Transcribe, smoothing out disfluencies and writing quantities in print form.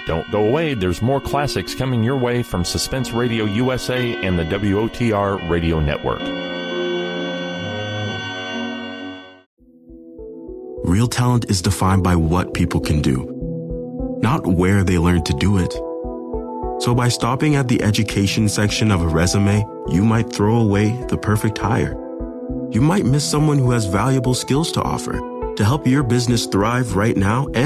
Don't go away. There's more classics coming your way from Suspense Radio USA and the WOTR Radio Network. Real talent is defined by what people can do, not where they learn to do it. So by stopping at the education section of a resume, you might throw away the perfect hire. You might miss someone who has valuable skills to offer to help your business thrive right now and